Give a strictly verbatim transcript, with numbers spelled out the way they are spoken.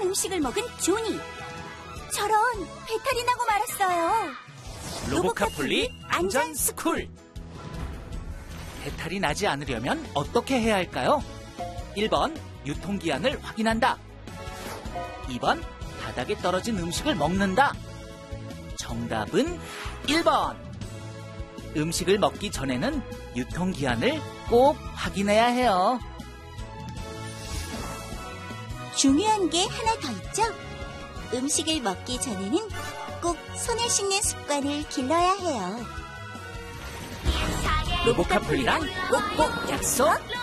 이상한 음식을 먹은 조니. 저런, 배탈이 나고 말았어요. 로보카폴리 안전스쿨. 배탈이 나지 않으려면 어떻게 해야 할까요? 일 번 유통기한을 확인한다. 이 번 바닥에 떨어진 음식을 먹는다. 정답은 일 번. 음식을 먹기 전에는 유통기한을 꼭 확인해야 해요. 중요한 게 하나 더 있죠? 음식을 먹기 전에는 꼭 손을 씻는 습관을 길러야 해요. 로보카폴리랑 꼭꼭 약속!